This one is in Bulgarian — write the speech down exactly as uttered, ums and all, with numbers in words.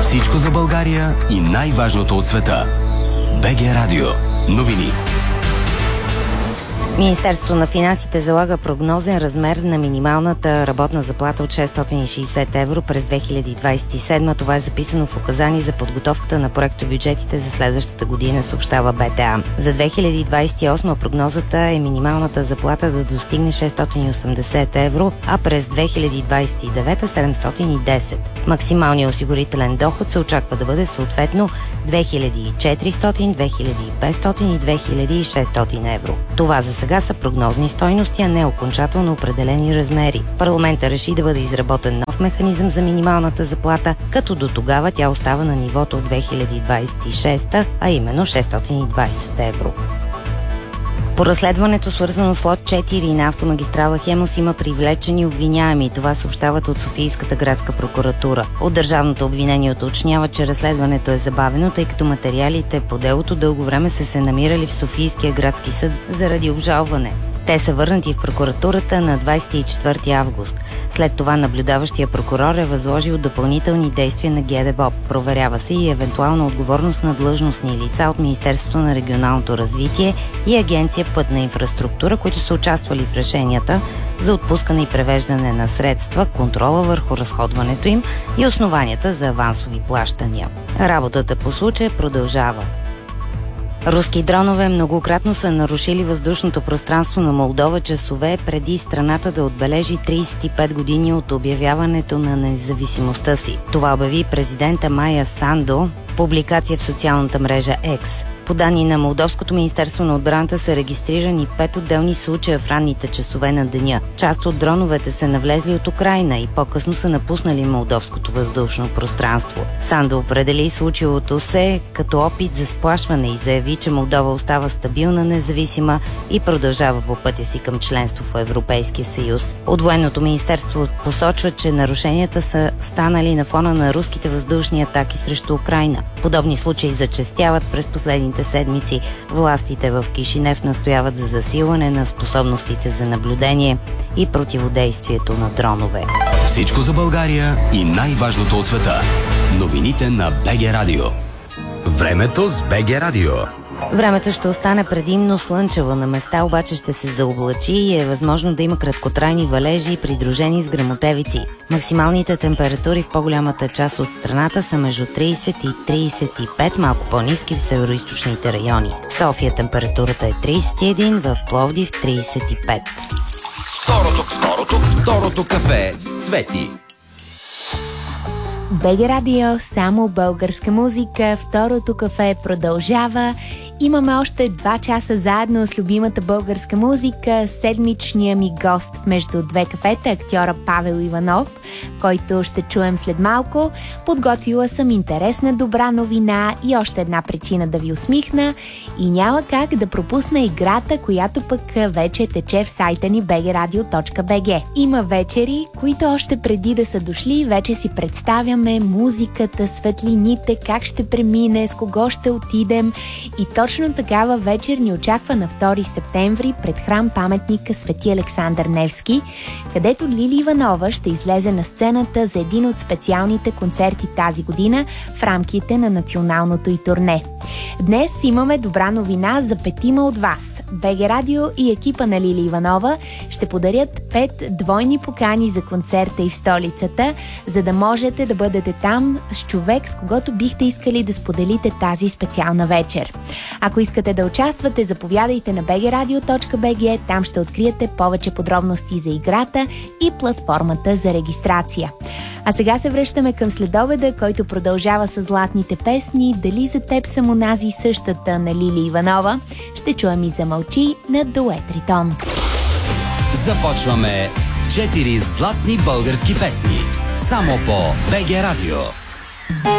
Всичко за България и най-важното от света. БГ Радио. Новини. Министерството на финансите залага прогнозен размер на минималната работна заплата от шестстотин и шейсет евро през две хиляди двадесет и седма. Това е записано в указание за подготовката на проектобюджетите за следващата година, съобщава БТА. За две хиляди двадесет и осма прогнозата е минималната заплата да достигне шестстотин и осемдесет евро, а през две хиляди двадесет и девета – седемстотин и десет. Максималният осигурителен доход се очаква да бъде съответно две хиляди и четиристотин, две хиляди и петстотин и две хиляди и шестстотин евро. Това за сега са прогнозни стойности, а не окончателно определени размери. Парламентът реши да бъде изработен нов механизъм за минималната заплата, като до тогава тя остава на нивото от две хиляди двадесет и шеста, а именно шестстотин и двадесет евро. По разследването, свързано с лот четири на автомагистрала Хемус, има привлечени обвиняеми. Това съобщават от Софийската градска прокуратура. От държавното обвинение уточнява, че разследването е забавено, тъй като материалите по делото дълго време са се намирали в Софийския градски съд заради обжалване. Те са върнати в прокуратурата на двадесет и четвърти август. След това наблюдаващия прокурор е възложил допълнителни действия на ГДБОП. Проверява се и евентуална отговорност на длъжностни лица от Министерството на регионалното развитие и Агенция Пътна инфраструктура, които са участвали в решенията за отпускане и превеждане на средства, контрола върху разходването им и основанията за авансови плащания. Работата по случая продължава. Руски дронове многократно са нарушили въздушното пространство на Молдова часове преди страната да отбележи тридесет и пет години от обявяването на независимостта си. Това обяви президента Майя Сандо, публикация в социалната мрежа X. По данни на Молдовското министерство на отбраната са регистрирани пет отделни случая в ранните часове на деня. Част от дроновете са навлезли от Украйна и по-късно са напуснали молдовското въздушно пространство. Сандо определи случилото се като опит за сплашване и заяви, че Молдова остава стабилна, независима и продължава по пътя си към членство в Европейския съюз. От военното министерство посочва, че нарушенията са станали на фона на руските въздушни атаки срещу Украйна. Подобни случаи зачестяват през последните седмици. Властите в Кишинев настояват за засилване на способностите за наблюдение и противодействието на дронове. Всичко за България и най-важното от света. Новините на БГ Радио. Времето с БГ Радио. Времето ще остане предимно слънчево, на места обаче ще се заоблачи и е възможно да има краткотрайни валежи, придружени с гръмотевици. Максималните температури в по-голямата част от страната са между тридесет и тридесет и пет, малко по-ниски в североизточните райони. В София температурата е тридесет и един, в Пловдив тридесет и пет. Второто, второто, второто кафе с Цвети. БГ Радио, само българска музика. Второто кафе продължава. Имаме още два часа заедно с любимата българска музика. Седмичния ми гост между две кафета, актьора Павел Иванов, който ще чуем след малко. Подготвила съм интересна, добра новина и още една причина да ви усмихна. И няма как да пропусна играта, която пък вече тече в сайта ни би джи радио точка би джи. Има вечери, които още преди да са дошли, вече си представяме музиката, светлините, как ще премине, с кого ще отидем. И точно такава вечер ни очаква на втори септември пред храм паметника Свети Александър Невски, където Лили Иванова ще излезе на сцената за един от специалните концерти тази година в рамките на националното й турне. Днес имаме добра новина за петима от вас. БГ Радио и екипа на Лили Иванова ще подарят пет двойни покани за концерта и в столицата, за да можете да бъдете там с човек, с когото бихте искали да споделите тази специална вечер. Ако искате да участвате, заповядайте на би джи радио точка би джи, там ще откриете повече подробности за играта и платформата за регистрация. А сега се връщаме към следобеда, който продължава с златните песни. Дали за теб съм онази същата на Лили Иванова? Ще чуем и Замълчи на дует Ритон. Започваме с четири златни български песни. Само по БГ Радио.